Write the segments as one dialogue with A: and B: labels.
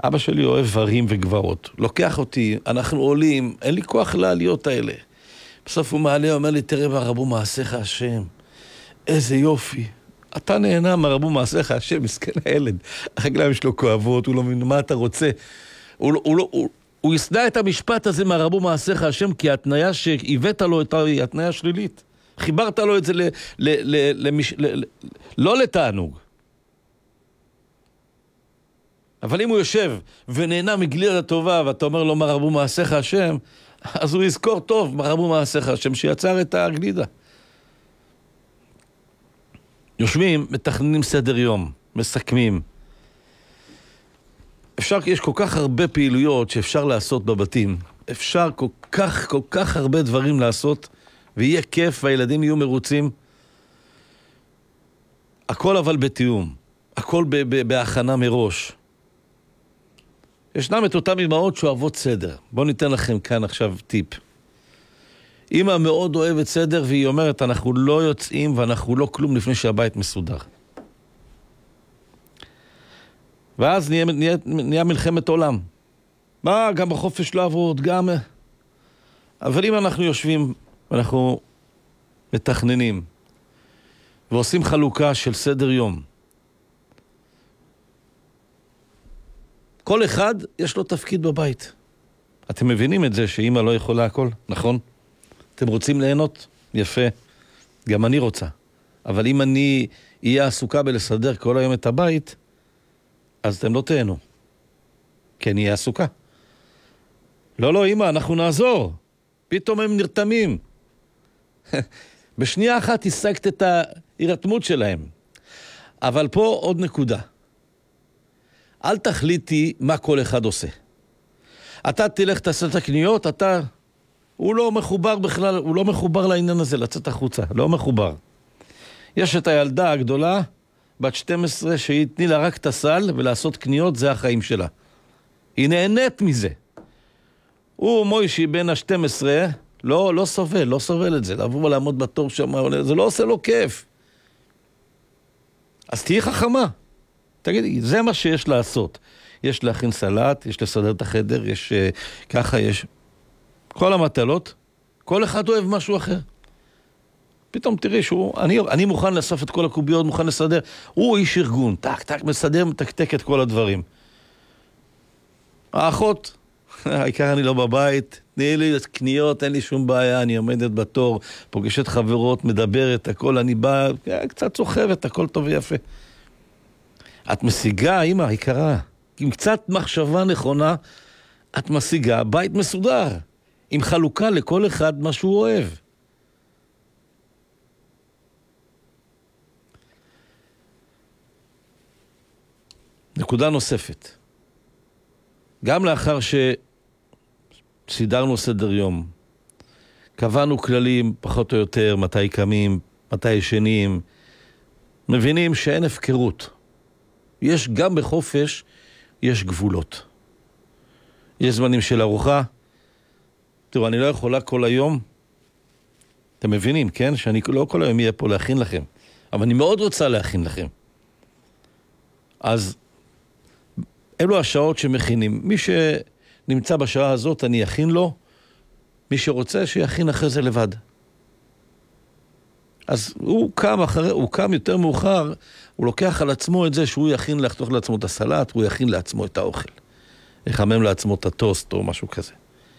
A: אבא שלי אוהב הרים וגבעות. לוקח אותי, אנחנו עולים, אין לי כוח לעליות האלה. בסוף הוא מעלה, הוא אומר לי, תראה מה רבו מעשיך השם. איזה יופי. אתה נהנה מה רבו מעשיך השם, מסכן הילד. הרגליים שלו כואבות, הוא לא מבין מה אתה רוצה. הוא יסנע את המשפט הזה מה רבו מעשיך השם, כי ההתניה שהבאת לו היא התניה שלילית. חיברת לו את זה לא לתענוג. אבל אם הוא יושב ונהנה מגלידה הטובה, ואתה אומר לו מה רבו מעשיך השם, אז הוא יזכור טוב מה רבו מעשיך השם שיצר את הגלידה. יושבים, מתכננים סדר יום, מסכמים. יש כל כך הרבה פעילויות שאפשר לעשות בבתים. אפשר כל כך הרבה דברים לעשות, ויהיה כיף והילדים יהיו מרוצים. הכל אבל בתיאום. הכל בהכנה מראש. ישנם את אותם אמהות שאוהבות סדר. בואו ניתן לכם כאן עכשיו טיפ. אמא מאוד אוהבת סדר, והיא אומרת, אנחנו לא יוצאים ואנחנו לא כלום לפני שהבית מסודר. ואז נהיה מלחמת עולם. מה, גם בחופש לעבוד, גם... אבל אם אנחנו יושבים ואנחנו מתכננים, ועושים חלוקה של סדר יום, כל אחד יש לו תפקיד בבית. אתם מבינים את זה שאמא לא יכולה הכל, נכון? אתם רוצים ליהנות? יפה. גם אני רוצה. אבל אם אני אהיה עסוקה בלסדר כל היום את הבית, אז אתם לא תהנו. כי אני אהיה עסוקה. לא, אמא, אנחנו נעזור. פתאום הם נרתמים. בשנייה אחת השגת את ההירתמות שלהם. אבל פה עוד נקודה. אל תחליטי מה כל אחד עושה. אתה תלך תעשה את הקניות, הוא לא מחובר בכלל, הוא לא מחובר לעניין הזה, לצאת החוצה, לא מחובר. יש את הילדה הגדולה, בת 12, שהיא תני לה רק את הסל ולעשות קניות, זה החיים שלה. היא נהנית מזה. הוא מוישי בין ה-12, לא סובל את זה, לבוא ולעמוד בתור שם, זה לא עושה לו כיף. אז תהי חכמה. תגידי, זה מה שיש לעשות. יש להכין סלט, יש לסדר את החדר, יש ככה, יש כל המטלות, כל אחד אוהב משהו אחר. פתאום תראי אני מוכן לאסוף את כל הקוביות, מוכן לסדר, הוא איש ארגון, טק, מסדר, מתקתק את כל הדברים. האחות, העיקר אני לא בבית, תני לי קניות, אין לי שום בעיה, אני עומדת בתור, פוגשת חברות, מדברת, הכל, אני בא, קצת סוחבת, הכל טוב ויפה. את משיגה, אמא, העיקרה, עם קצת מחשבה נכונה, את משיגה בית מסודר, עם חלוקה לכל אחד מה שהוא אוהב. נקודה נוספת. גם לאחר שסידרנו סדר יום, קבענו כללים פחות או יותר, מתי קמים, מתי ישנים, מבינים שאין הפקרות. יש גם בחופש, יש גבולות. יש זמנים של ארוחה. תראו, אני לא יכולה כל היום, אתם מבינים, כן? שאני לא כל היום אהיה פה להכין לכם. אבל אני מאוד רוצה להכין לכם. אז אלו השעות שמכינים. מי שנמצא בשעה הזאת, אני אכין לו. מי שרוצה, שיכין אחרי זה לבד. אז הוא קם יותר מאוחר, הוא לוקח על עצמו את זה שהוא יכין לחתוך לעצמו את הסלט, הוא יכין לעצמו את האוכל. יחמם לעצמו את הטוסט או משהו כזה.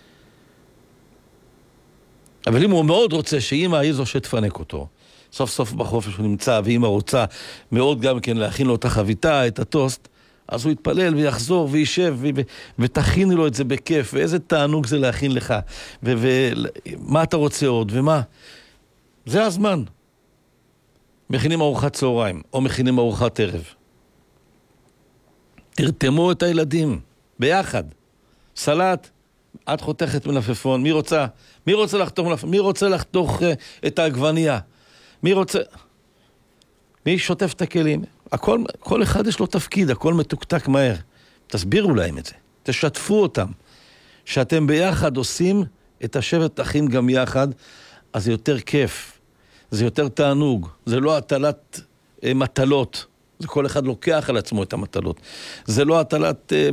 A: אבל אם הוא מאוד רוצה שאמא היא זו שתפנק אותו, סוף סוף בחופש הוא נמצא, ואמא רוצה מאוד גם כן להכין לו את החביתה, את הטוסט, אז הוא יתפלל ויחזור וישב ותכיני לו את זה בכיף, ואיזה תענוג זה להכין לך, ומה אתה רוצה עוד, ומה. זה הזמן. מכינים ארוחת צהריים, או מכינים ארוחת ערב. תרתמו את הילדים, ביחד. סלט, את חותכת מלפפון, מי רוצה לחתוך מלפפון? מי רוצה לחתוך את העגבנייה? מי שוטף את הכלים? כל אחד יש לו תפקיד, הכל מתוקתק מהר. תסבירו להם את זה, תשתפו אותם. שאתם ביחד עושים את השבט אחים גם יחד, אז זה יותר כיף, זה יותר תענוג, זה לא הטלת מטלות, זה כל אחד לוקח על עצמו את המטלות, זה לא הטלת